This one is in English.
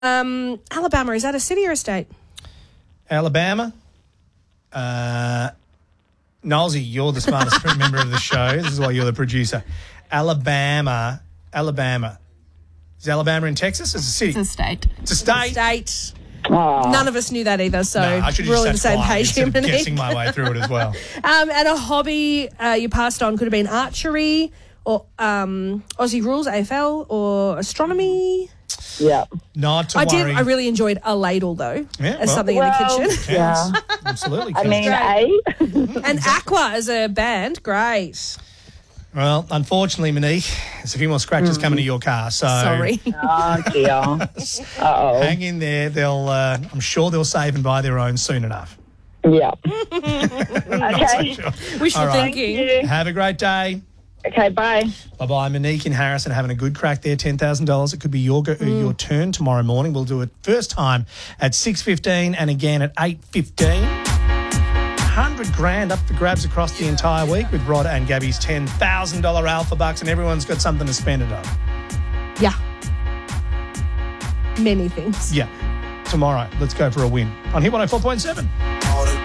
Alabama, is that a city or a state? Alabama. Nolsey, you're the smartest member of the show. This is why you're the producer. Alabama. Is Alabama in Texas? It's a city. It's a state. It's a state. State. None of us knew that either, so I should we're all on the just same quiet page here, instead of Monique. guessing my way through it as well. And a hobby you passed on could have been archery or Aussie Rules, AFL, or astronomy. Yeah. Not to I worry. I really enjoyed a ladle, though, Yeah, as well- something in the kitchen. Yeah. Absolutely. I counts. mean, And Aqua as a band, great. Well, unfortunately, Monique, there's a few more scratches coming to your car. So Sorry. oh dear. Uh-oh. hang in there. They'll, I'm sure they'll save and buy their own soon enough. Yeah. Not so Okay. sure. Wishful All right. thinking. Have a great day. Okay, bye. Bye-bye. Monique and Harrison having a good crack there, $10,000. It could be your turn tomorrow morning. We'll do it first time at 6:15 and again at 8:15. 100 grand up for grabs across the entire week with Rod and Gabby's $10,000 Alpha Bucks, and everyone's got something to spend it on. Yeah. Many things. Yeah. Tomorrow, let's go for a win on Hit 104.7.